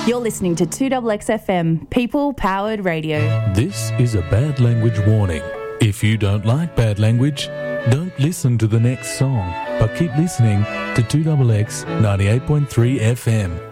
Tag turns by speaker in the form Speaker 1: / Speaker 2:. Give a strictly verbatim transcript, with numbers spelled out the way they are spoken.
Speaker 1: You're listening to two X X F M, people-powered radio.
Speaker 2: This is a bad language warning. If you don't like bad language, don't listen to the next song, but keep listening to two X X ninety-eight point three F M.